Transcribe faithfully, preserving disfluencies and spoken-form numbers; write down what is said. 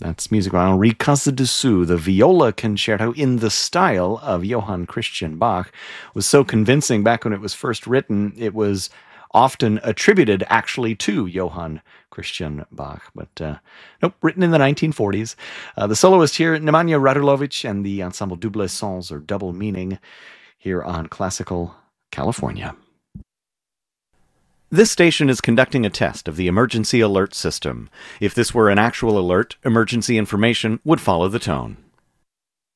That's music by Henri Casadessus. The viola concerto in the style of Johann Christian Bach was so convincing back when it was first written. It was often attributed actually to Johann Christian Bach, but uh, nope, written in the nineteen forties. Uh, the soloist here, Nemanja Radulovic, and the ensemble Double Sens, or Double Meaning, here on Classical California. This station is conducting a test of the emergency alert system. If this were an actual alert, emergency information would follow the tone.